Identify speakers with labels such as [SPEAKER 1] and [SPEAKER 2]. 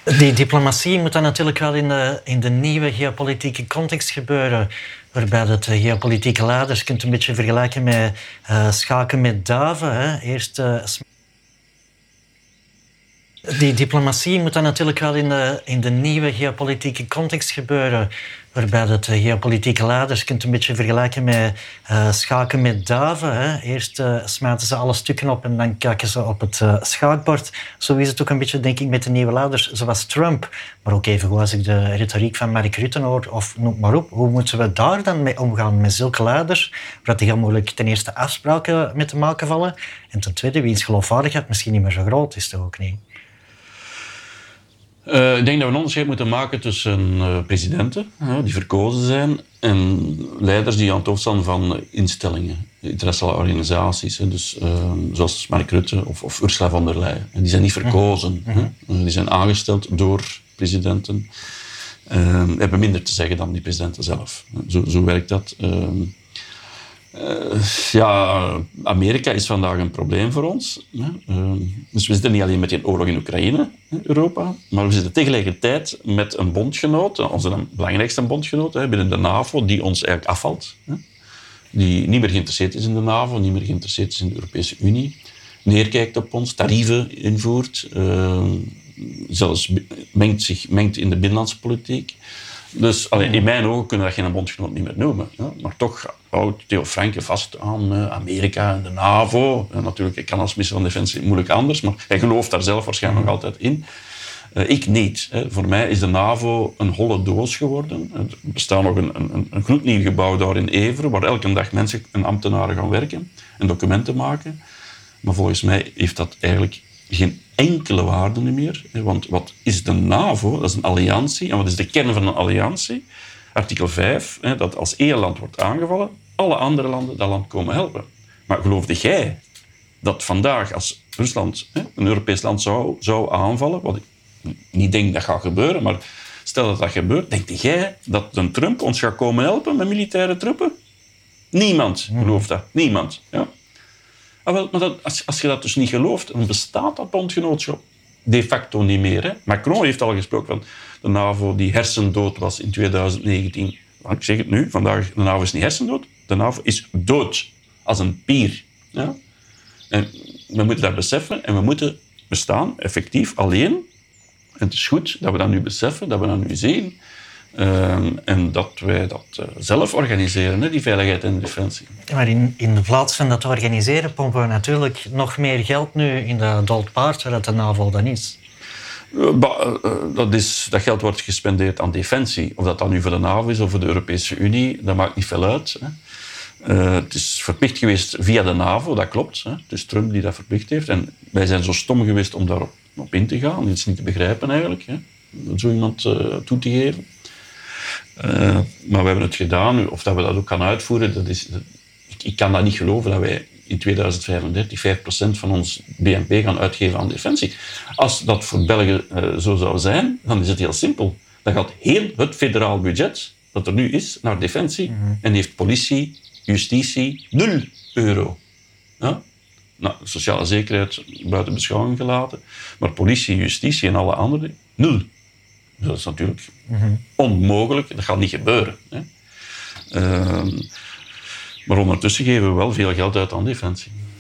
[SPEAKER 1] Die diplomatie moet dan natuurlijk wel in de nieuwe geopolitieke context gebeuren. Waarbij dat geopolitieke leiders kunt een beetje vergelijken met schaken met duiven. Hè. Eerst die diplomatie moet dan natuurlijk wel in de nieuwe geopolitieke context gebeuren. Waarbij dat geopolitieke leiders kunt een beetje vergelijken met schaken met duiven. Hè. Eerst smijten ze alle stukken op en dan kijken ze op het schaakbord. Zo is het ook een beetje, denk ik, met de nieuwe leiders zoals Trump. Maar ook even als ik de retoriek van Mark Rutte hoor, of noem maar op. Hoe moeten we daar dan mee omgaan met zulke leiders? Waar die heel moeilijk ten eerste afspraken mee te maken vallen. En ten tweede, wiens geloofwaardigheid misschien niet meer zo groot is, toch ook niet?
[SPEAKER 2] Ik denk dat we een onderscheid moeten maken tussen presidenten die verkozen zijn en leiders die aan het hoofd staan van instellingen, internationale organisaties. Dus, zoals Mark Rutte of Ursula von der Leyen. En die zijn niet verkozen. Die zijn aangesteld door presidenten. Hebben minder te zeggen dan die presidenten zelf. Zo werkt dat. Amerika is vandaag een probleem voor ons. Dus we zitten niet alleen met die oorlog in Oekraïne, Europa, maar we zitten tegelijkertijd met een bondgenoot, onze belangrijkste bondgenoot binnen de NAVO, die ons eigenlijk afvalt. Die niet meer geïnteresseerd is in de NAVO, niet meer geïnteresseerd is in de Europese Unie, neerkijkt op ons, tarieven invoert, zelfs mengt in de binnenlandse politiek. Dus in mijn ogen kunnen we dat geen bondgenoot niet meer noemen. Ja? Maar toch houdt Theo Franke vast aan Amerika en de NAVO. En natuurlijk, ik kan als minister van Defensie moeilijk anders, maar hij gelooft daar zelf waarschijnlijk nog altijd in. Ik niet. Voor mij is de NAVO een holle doos geworden. Er bestaat nog een gloednieuw gebouw daar in Everen, waar elke dag mensen en ambtenaren gaan werken en documenten maken. Maar volgens mij heeft dat eigenlijk geen enkele waarde meer. Want wat is de NAVO? Dat is een alliantie. En wat is de kern van een alliantie? Artikel 5, dat als één land wordt aangevallen, alle andere landen dat land komen helpen. Maar geloofde jij dat vandaag, als Rusland een Europees land zou aanvallen, wat ik niet denk dat gaat gebeuren, maar stel dat dat gebeurt, denk jij dat een Trump ons gaat komen helpen met militaire troepen? Niemand gelooft dat. Niemand. Ja. Maar als je dat dus niet gelooft, dan bestaat dat bondgenootschap de facto niet meer. Hè? Macron heeft al gesproken van de NAVO die hersendood was in 2019. Maar ik zeg het nu, vandaag, de NAVO is niet hersendood. De NAVO is dood, als een pier. Ja? En we moeten dat beseffen en we moeten bestaan, effectief, alleen. En het is goed dat we dat nu beseffen, dat we dat nu zien. En dat wij dat zelf organiseren, die veiligheid en defensie.
[SPEAKER 1] Maar in de plaats van dat te organiseren, pompen we natuurlijk nog meer geld nu in dat dood paard, waar de NAVO dan is.
[SPEAKER 2] Dat geld wordt gespendeerd aan defensie. Of dat nu voor de NAVO is of voor de Europese Unie, dat maakt niet veel uit. Het is verplicht geweest via de NAVO, dat klopt. Het is Trump die dat verplicht heeft. En wij zijn zo stom geweest om daarop in te gaan. Dat is niet te begrijpen eigenlijk, zo iemand toe te geven. Maar we hebben het gedaan. Of dat we dat ook gaan uitvoeren, ik kan dat niet geloven dat wij in 2035 5% van ons BNP gaan uitgeven aan defensie. Als dat voor België zo zou zijn, dan is het heel simpel. Dan gaat heel het federaal budget, dat er nu is, naar defensie. En heeft politie, justitie, €0. Ja? Nou, sociale zekerheid buiten beschouwing gelaten. Maar politie, justitie en alle anderen, 0. Dat is natuurlijk onmogelijk. Dat gaat niet gebeuren. Maar ondertussen geven we wel veel geld uit aan defensie.